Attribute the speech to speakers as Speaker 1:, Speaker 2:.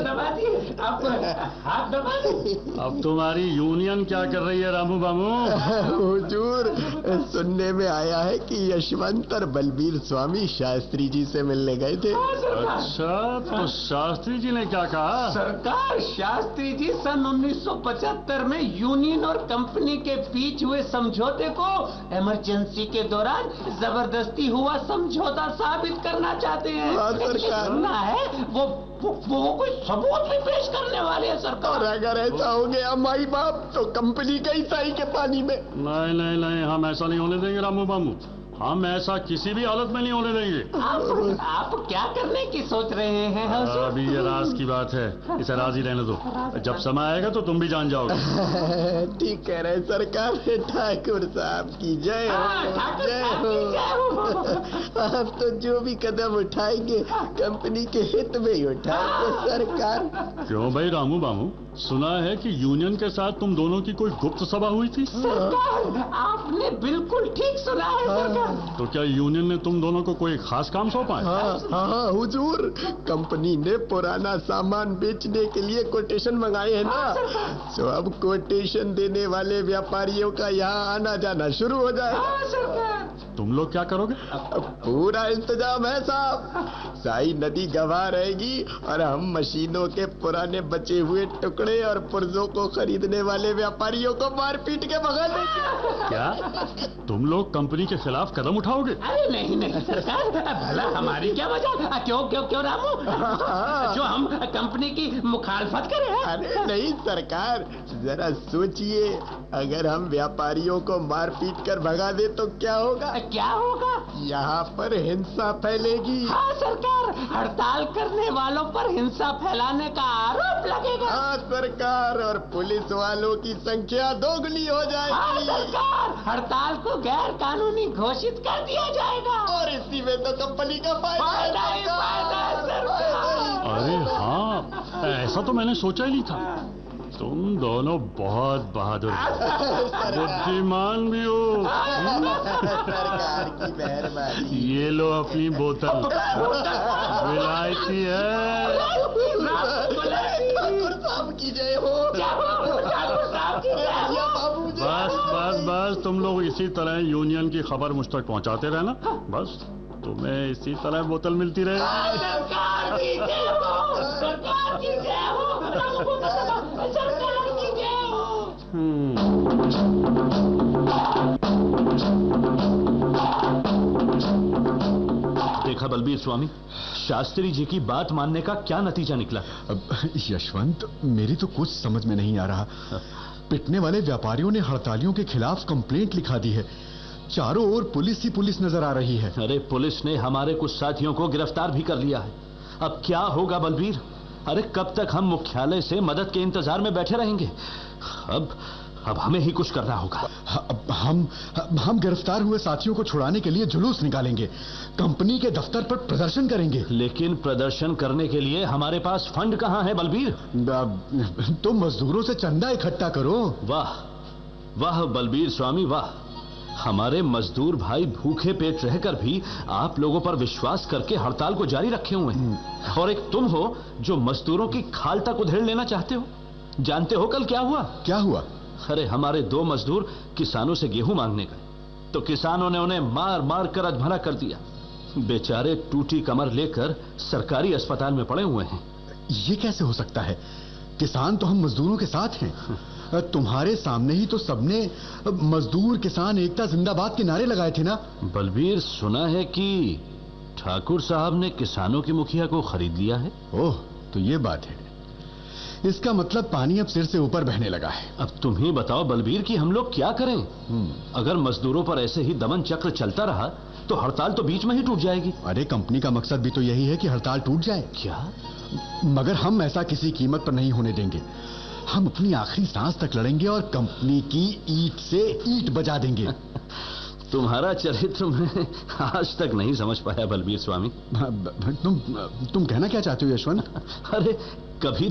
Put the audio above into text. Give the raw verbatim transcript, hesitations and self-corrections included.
Speaker 1: दबा दिए, अब हाथ दबा दिए।
Speaker 2: अब तुम्हारी यूनियन क्या कर रही है रामू बामू?
Speaker 3: हुजूर, सुनने में आया है कि यशवंत और बलबीर स्वामी शास्त्री जी से मिलने गए थे।
Speaker 2: अच्छा, तो शास्त्री जी ने क्या कहा?
Speaker 1: सरकार, शास्त्री जी सन उन्नीस सौ पचहत्तर में यूनियन और कंपनी के बीच हुए समझौते को इमरजेंसी के दौरान जबरदस्ती हुआ समझौता साबित करना चाहते हैं।
Speaker 3: हाँ, सरकार।
Speaker 1: सुनना है वो वो, वो कोई सबूत भी पेश करने वाले हैं सरकार।
Speaker 3: और अगर ऐसा हो गया माई बाप, तो कंपनी का ही साई के पानी में।
Speaker 2: नहीं नहीं नहीं, हम ऐसा नहीं होने देंगे रामू बामू। हम ऐसा किसी भी हालत में नहीं होने देंगे।
Speaker 1: आप, आप क्या करने की सोच रहे हैं हुजूर?
Speaker 2: अभी ये राज की बात है, इसे राज ही रहने दो। जब समय आएगा तो तुम भी जान जाओगे।
Speaker 3: ठीक कह रहे सरकार। ठाकुर साहब की जय हो, जय हो। आप तो जो भी कदम उठाएंगे कंपनी के हित में ही उठाएंगे सरकार।
Speaker 2: क्यों भाई रामू बामू, सुना है कि यूनियन के साथ तुम दोनों की कोई गुप्त सभा हुई थी?
Speaker 1: सरकार, आपने बिल्कुल ठीक सुना है सरकार।
Speaker 2: तो क्या यूनियन ने तुम दोनों को कोई खास काम सौंपा है?
Speaker 3: हाँ हाँ हुजूर, कंपनी ने पुराना सामान बेचने के लिए कोटेशन मंगाए हैं ना, तो अब कोटेशन देने वाले व्यापारियों का यहाँ आना जाना शुरू हो जाए।
Speaker 1: हाँ सरकार।
Speaker 2: तुम लोग क्या करोगे?
Speaker 3: पूरा इंतजाम है साहब। साई नदी गवाह रहेगी और हम मशीनों के पुराने बचे हुए टुकड़े और पुर्जों को खरीदने वाले व्यापारियों को मार पीट के भगा देंगे।
Speaker 2: क्या तुम लोग कंपनी के खिलाफ कदम उठाओगे?
Speaker 1: अरे नहीं नहीं सरकार, भला हमारी क्या वजह? क्यों क्यों क्यों रामू, जो हम कंपनी की मुखालफत करें?
Speaker 3: अरे नहीं सरकार, जरा सोचिए, अगर हम व्यापारियों को मार पीट कर भगा दे तो क्या होगा?
Speaker 1: क्या होगा?
Speaker 3: यहाँ पर हिंसा फैलेगी।
Speaker 1: हाँ सरकार, हड़ताल करने वालों पर हिंसा फैलाने का आरोप लगेगा।
Speaker 3: हाँ सरकार, और पुलिस वालों की संख्या दोगुनी हो
Speaker 1: हाँ
Speaker 3: जाएगी।
Speaker 1: सरकार, हड़ताल को गैर कानूनी घोषित कर दिया जाएगा।
Speaker 3: और इसी में तो कंपनी का फायदा है
Speaker 1: फायदा ही फायदा है सरकार।
Speaker 2: अरे हाँ, ऐसा तो मैंने सोचा ही नहीं था। तुम दोनों बहुत बहादुर हो, बुद्धिमान भी हो।
Speaker 3: सरकार की मेहरबानी।
Speaker 2: ये लो अपनी बोतल, विलायती है।
Speaker 3: ठाकुर साहब की जय हो।
Speaker 2: बस बस बस, तुम लोग इसी तरह यूनियन की खबर मुझ तक पहुंचाते रहना, बस तुम्हें इसी तरह बोतल मिलती रहे।
Speaker 1: सरकार की जय हो, सरकार की जय हो, सरकार की जय हो।
Speaker 4: देखा बलबीर स्वामी, शास्त्री जी की बात मानने का क्या नतीजा निकला?
Speaker 5: अब यशवंत, मेरी तो कुछ समझ में नहीं आ रहा। पिटने वाले व्यापारियों ने हड़तालियों के खिलाफ कंप्लेंट लिखा दी है। चारों ओर पुलिस ही पुलिस नजर आ रही है।
Speaker 4: अरे पुलिस ने हमारे कुछ साथियों को गिरफ्तार भी कर लिया है। अब क्या होगा बलबीर? अरे कब तक हम मुख्यालय से मदद के इंतजार में बैठे रहेंगे? अब अब हमें ही कुछ करना होगा।
Speaker 5: अब हम हम गिरफ्तार हुए साथियों को छुड़ाने के लिए जुलूस निकालेंगे, कंपनी के दफ्तर पर प्रदर्शन करेंगे।
Speaker 4: लेकिन प्रदर्शन करने के लिए हमारे पास फंड कहाँ है बलबीर?
Speaker 5: अब तुम मजदूरों से चंदा इकट्ठा करो।
Speaker 4: वाह वाह बलबीर स्वामी वाह, हमारे मजदूर भाई भूखे पेट रहकर भी आप लोगों पर विश्वास करके हड़ताल को जारी रखे हुए हैं, और एक तुम हो जो मजदूरों की खाल तक उधेड़ लेना चाहते हो। जानते हो कल क्या हुआ?
Speaker 5: क्या हुआ?
Speaker 4: अरे हमारे दो मजदूर किसानों से गेहूं मांगने गए, तो किसानों ने उन्हें मार मार कर अधमरा कर दिया। बेचारे टूटी कमर लेकर सरकारी अस्पताल में पड़े हुए हैं।
Speaker 5: ये कैसे हो सकता है? किसान तो हम मजदूरों के साथ हैं। तुम्हारे सामने ही तो सबने मजदूर किसान एकता जिंदाबाद के नारे लगाए थे ना?
Speaker 4: बलबीर, सुना है कि ठाकुर साहब ने किसानों की मुखिया को खरीद लिया है।
Speaker 5: ओह, तो ये बात है। इसका मतलब पानी अब सिर से ऊपर बहने लगा है।
Speaker 4: अब तुम ही बताओ बलबीर कि हम लोग क्या करें? अगर मजदूरों पर ऐसे ही दमन चक्र चलता रहा तो हड़ताल तो बीच में ही टूट जाएगी।
Speaker 5: अरे कंपनी का मकसद भी तो यही है कि हड़ताल टूट जाए।
Speaker 4: क्या?
Speaker 5: मगर हम ऐसा किसी कीमत पर नहीं होने देंगे। हम अपनी आखिरी सांस तक लड़ेंगे और कंपनी की ईंट से ईंट बजा देंगे।
Speaker 4: तुम्हारा चरित्र मैं आज तक नहीं समझ पाया बलबीर स्वामी।
Speaker 5: तुम तुम कहना क्या चाहते हो यशवंत?
Speaker 4: अरे कभी